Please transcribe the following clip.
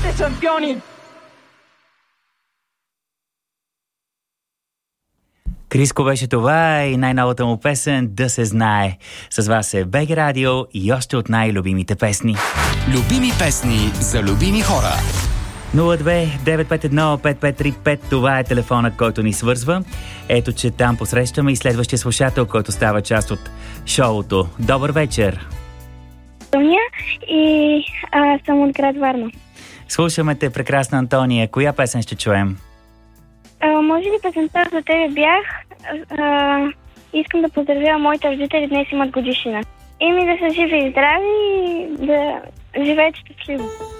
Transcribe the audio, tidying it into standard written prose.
сте шампиони! Криско беше това и най-новата му песен «Да се знае». С вас е БГ Радио и още от най-любимите песни. Любими песни за любими хора. 02-951-5535, това е телефонът, който ни свързва. Ето, че там посрещаме и следващия слушател, който става част от шоуто. Добър вечер! Антония и съм от град Варна. Слушаме те, прекрасна Антония. Коя песен ще чуем? Може ли песента «За тебе бях»? Искам да поздравя моите родители, днес имат годишнина. И ми да са живи и здрави и да живеят щастливо.